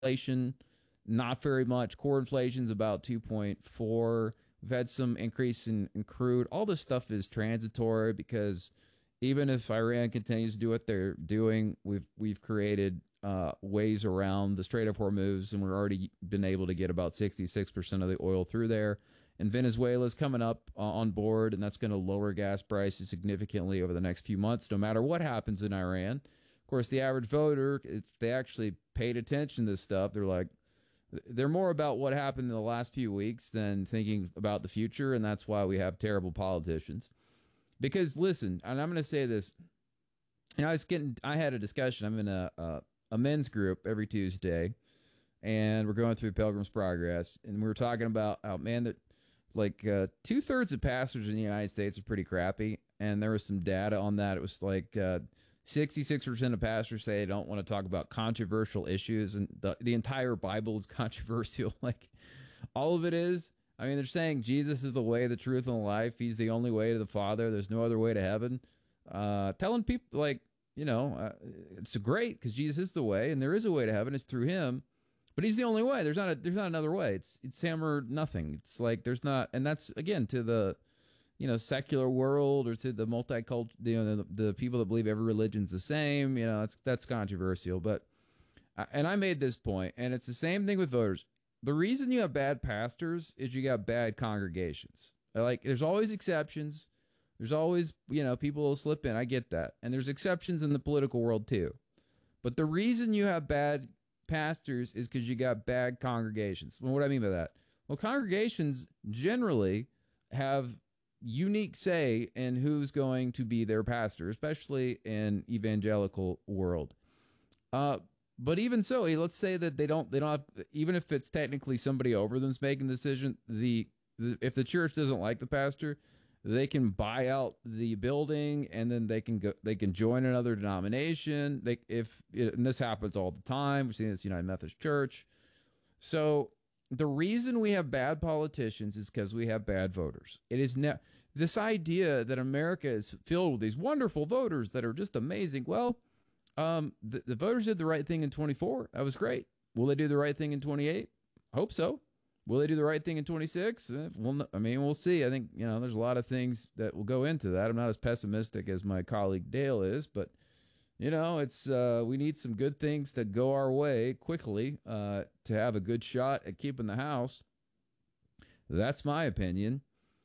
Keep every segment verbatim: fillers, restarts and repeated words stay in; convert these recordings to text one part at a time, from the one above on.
inflation, not very much. Core inflation's about two point four. We've had some increase in, in crude. All this stuff is transitory because even if Iran continues to do what they're doing, we've we've created uh, ways around the Strait of Hormuz, and we're already been able to get about sixty-six percent of the oil through there. And Venezuela's coming up uh, on board, and that's going to lower gas prices significantly over the next few months, no matter what happens in Iran. Of course, the average voter, if they actually paid attention to this stuff, they're like, they're more about what happened in the last few weeks than thinking about the future, and that's why we have terrible politicians. Because listen, and I'm going to say this, you know, I was getting, I had a discussion. I'm in a, a a men's group every Tuesday, and we're going through Pilgrim's Progress, and we were talking about how, man, that like uh, two thirds of pastors in the United States are pretty crappy, and there was some data on that. It was like uh, sixty-six percent of pastors say they don't want to talk about controversial issues, and the the entire Bible is controversial. Like all of it is. I mean, they're saying Jesus is the way, the truth, and the life. He's the only way to the Father. There's no other way to heaven. Uh, telling people, like, you know, uh, it's great because Jesus is the way, and there is a way to heaven. It's through Him, but He's the only way. There's not a, there's not another way. It's it's Him or nothing. It's like there's not, and that's again to the, you know, secular world or to the multicultural, you know, the, the people that believe every religion's the same. You know, that's that's controversial. But uh, and I made this point, and it's the same thing with voters. The reason you have bad pastors is you got bad congregations. Like, there's always exceptions. There's always, you know, people will slip in. I get that. And there's exceptions in the political world, too. But the reason you have bad pastors is because you got bad congregations. Well, what do I mean by that? Well, congregations generally have unique say in who's going to be their pastor, especially in evangelical world. Uh, But even so, let's say that they don't, they don't have, even if it's technically somebody over them's making the decision, the, the if the church doesn't like the pastor, they can buy out the building and then they can go, they can join another denomination. They, if, and this happens all the time. We've seen this United Methodist Church. So the reason we have bad politicians is because we have bad voters. It is ne- this idea that America is filled with these wonderful voters that are just amazing. Well, Um, the, the voters did the right thing in twenty-four. That was great. Will they do the right thing in twenty-eight? Hope so. Will they do the right thing in twenty-six? Eh, well, I mean, we'll see. I think, you know, there's a lot of things that will go into that. I'm not as pessimistic as my colleague Dale is, but, you know, it's uh, we need some good things that go our way quickly uh, to have a good shot at keeping the House. That's my opinion.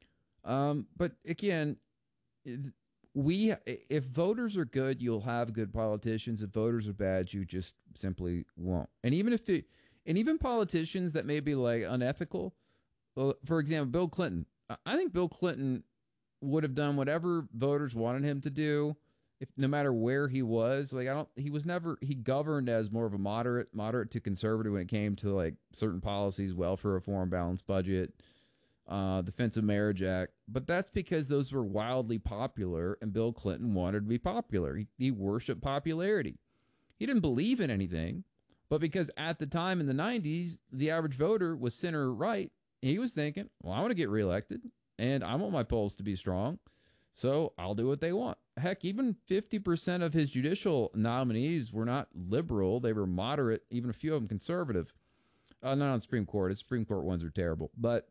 Um, but again, it, We, if voters are good, you'll have good politicians. If voters are bad, you just simply won't. And even if the, and even politicians that may be like unethical, well, for example, Bill Clinton. I think Bill Clinton would have done whatever voters wanted him to do, if no matter where he was. Like I don't, he was never, he governed as more of a moderate, moderate to conservative when it came to like certain policies, welfare reform, balanced budget. Uh, Defense of Marriage Act, but that's because those were wildly popular, and Bill Clinton wanted to be popular. He, he worshipped popularity. He didn't believe in anything, but because at the time in the nineties, the average voter was center right, he was thinking, well, I want to get reelected, and I want my polls to be strong, so I'll do what they want. Heck, even fifty percent of his judicial nominees were not liberal. They were moderate, even a few of them conservative. Uh, not on the Supreme Court. The Supreme Court ones are terrible, but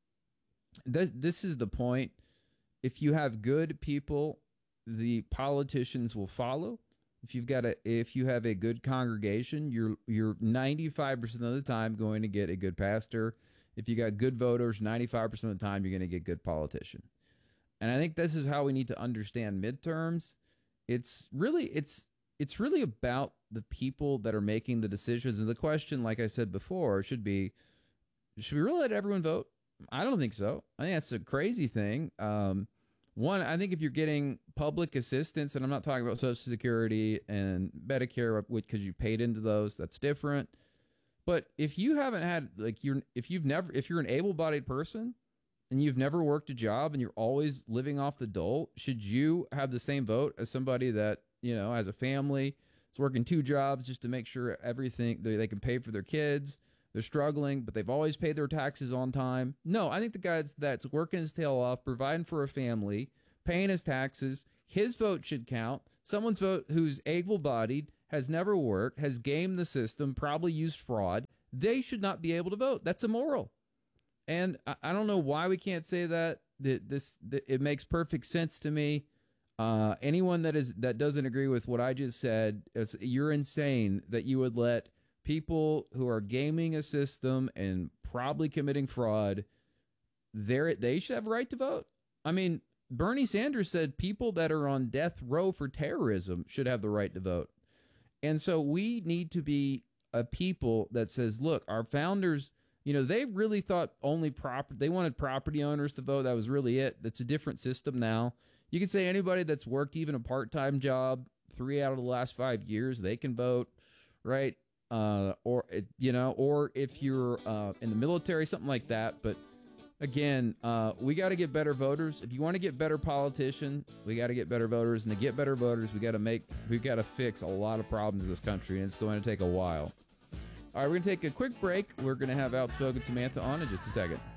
this is the point. If you have good people, the politicians will follow. If you've got a, if you have a good congregation, you're you're ninety-five percent of the time going to get a good pastor. If you got good voters, ninety-five percent of the time you're going to get good politician. And I think this is how we need to understand midterms. It's really it's it's really about the people that are making the decisions. And the question, like I said before, should be: should we really let everyone vote? I don't think so. I think that's a crazy thing. Um, one, I think if you're getting public assistance, and I'm not talking about Social Security and Medicare, because you paid into those, that's different. But if you haven't had, like, you're, if you've never, if you're an able-bodied person and you've never worked a job and you're always living off the dole, should you have the same vote as somebody that, you know, has a family, is working two jobs just to make sure everything, they, they can pay for their kids? They're struggling, but they've always paid their taxes on time. No, I think the guy that's, that's working his tail off, providing for a family, paying his taxes, his vote should count. Someone's vote who's able-bodied has never worked, has gamed the system, probably used fraud. They should not be able to vote. That's immoral. And I, I don't know why we can't say that. That this that it makes perfect sense to me. Uh, anyone that is that doesn't agree with what I just said, is, you're insane that you would let people who are gaming a system and probably committing fraud, they they should have a right to vote. I mean, Bernie Sanders said people that are on death row for terrorism should have the right to vote. And so we need to be a people that says, look, our founders, you know, they really thought only property, they wanted property owners to vote. That was really it. That's a different system now. You can say anybody that's worked even a part-time job three out of the last five years, they can vote, right? Uh, or, you know, or if you're uh, in the military, something like that. But again, uh, we got to get better voters. If you want to get better politicians, we got to get better voters. And to get better voters, we got to make, we got to fix a lot of problems in this country, and it's going to take a while. All right, we're going to take a quick break. We're going to have Outspoken Samantha on in just a second.